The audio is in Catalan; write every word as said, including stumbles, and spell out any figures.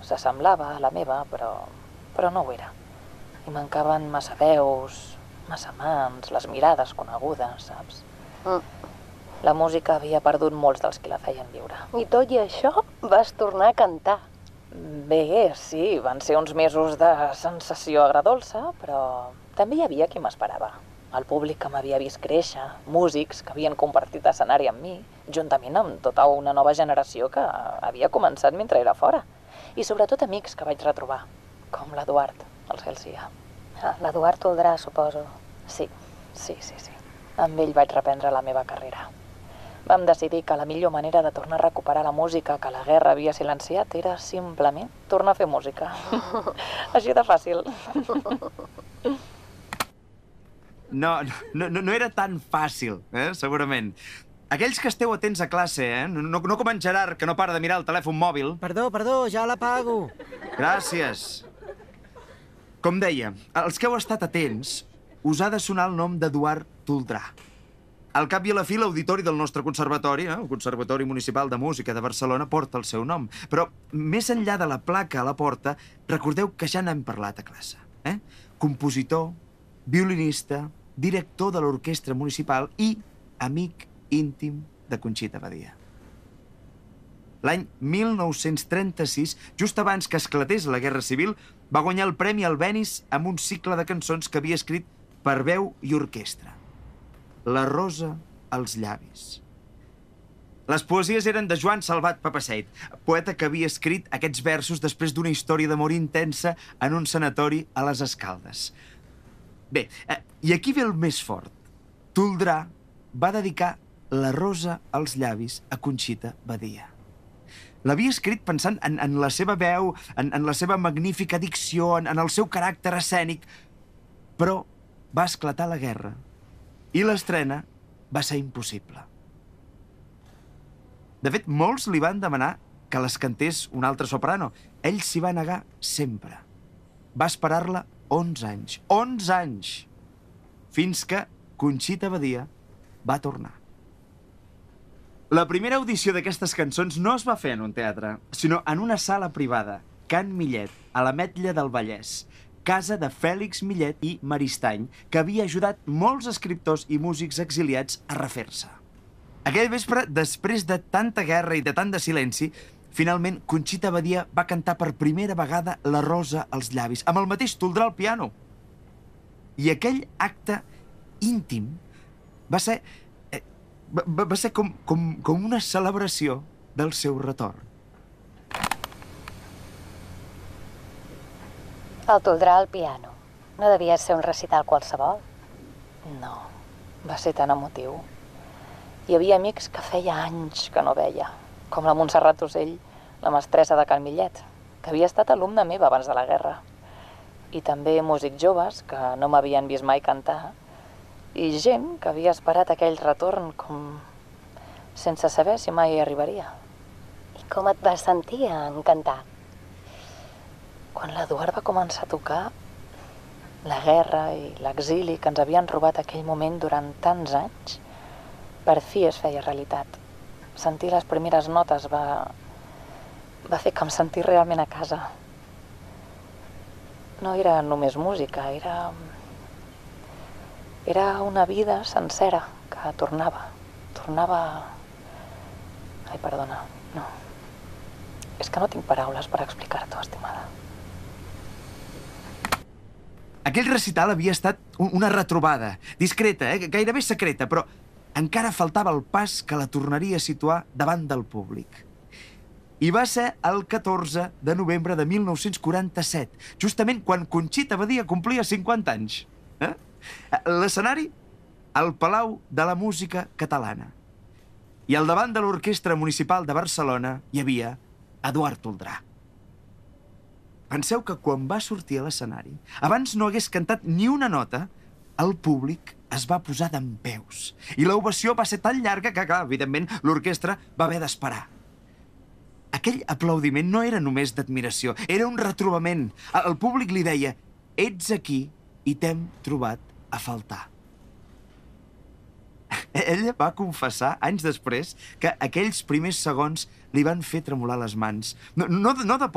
s'assemblava a la meva, però, però no ho era. I mancaven massa veus, massa mans, les mirades conegudes, saps? Mm. La música havia perdut molts dels que la feien viure. I tot i això vas tornar a cantar. Bé, sí, van ser uns mesos de sensació agradolça, però també hi havia qui m'esperava. El públic que m'havia vist créixer, músics que havien compartit escenari amb mi, juntament amb tota una nova generació que havia començat mentre era fora. I sobretot amics que vaig retrobar, com l'Eduard, el cel sia. Ah, l'Eduard Toldrà, suposo. Sí, sí, sí, sí. Amb ell vaig reprendre la meva carrera. Vam decidir que la millor manera de tornar a recuperar la música que la guerra havia silenciat era simplement tornar a fer música. Així de fàcil. No, no, no era tan fàcil, eh, segurament. Aquells que esteu atents a classe, eh? No, no com en Gerard, que no para de mirar el telèfon mòbil. Perdó, perdó, ja l'apago. Gràcies. Com deia, els que heu estat atents, us ha de sonar el nom d'Eduard Toldrà. Al cap i a la fi, l'auditori del nostre conservatori, eh, el Conservatori Municipal de Música de Barcelona, porta el seu nom. Però, més enllà de la placa a la porta, recordeu que ja n'hem parlat a classe. Eh? Compositor, violinista, director de l'Orquestra Municipal i amic íntim de Conxita Badia. L'any mil nou-cents trenta-sis, just abans que esclatés la Guerra Civil, va guanyar el Premi Albéniz amb un cicle de cançons que havia escrit per veu i orquestra. La rosa als llavis. Les poesies eren de Joan Salvat Papasseit, poeta que havia escrit aquests versos després d'una història d'amor intensa en un sanatori a les Escaldes. Bé, eh, i aquí ve el més fort. Toldrà va dedicar La rosa als llavis a Conxita Badia. L'havia escrit pensant en, en la seva veu, en, en la seva magnífica dicció, en, en el seu caràcter escènic, però va esclatar la guerra i l'estrena va ser impossible. De fet, molts li van demanar que les cantés un altre soprano. Ell s'hi va negar sempre. Va esperar-la onze anys. onze anys! Fins que Conxita Badia va tornar. La primera audició d'aquestes cançons no es va fer en un teatre, sinó en una sala privada, Can Millet, a l'Ametlla del Vallès, casa de Fèlix Millet i Maristany, que havia ajudat molts escriptors i músics exiliats a refer-se. Aquell vespre, després de tanta guerra i de tant de silenci, finalment Conxita Badia va cantar per primera vegada La rosa als llavis, amb el mateix Toldrà al piano. I aquell acte íntim va ser... Va, va ser com, com, com una celebració del seu retorn. El Toldrà al piano. No devia ser un recital qualsevol. No, va ser tan emotiu. Hi havia amics que feia anys que no veia, com la Montserrat Ocell, la mestressa de Can Millet, que havia estat alumna meva abans de la guerra. I també músics joves que no m'havien vist mai cantar, i gent que havia esperat aquell retorn com... sense saber si mai arribaria. I com et vas sentir en cantar? Quan l'Eduard va començar a tocar, la guerra i l'exili que ens havien robat aquell moment durant tants anys, per fi es feia realitat. Sentir les primeres notes va... va fer que em sentís realment a casa. No era només música, era... Era una vida sencera que tornava. Tornava... Ai, perdona, no. És que no tinc paraules per explicar-t'ho, estimada. Aquell recital havia estat una retrobada, discreta, eh? Gairebé secreta, però encara faltava el pas que la tornaria a situar davant del públic. I va ser el catorze de novembre de mil nou-cents quaranta-set, justament quan Conxita Badia complia cinquanta anys. Eh? L'escenari, al Palau de la Música Catalana. I al davant de l'Orquestra Municipal de Barcelona hi havia Eduard Toldrà. Penseu que quan va sortir a l'escenari, abans no hagués cantat ni una nota, el públic es va posar dempeus. I l'ovació va ser tan llarga que, clar, evidentment, l'orquestra va haver d'esperar. Aquell aplaudiment no era només d'admiració, era un retrobament. El públic li deia, ets aquí i t'hem trobat a faltar. Ella va confessar, anys després, que aquells primers segons li van fer tremolar les mans. No, no, no de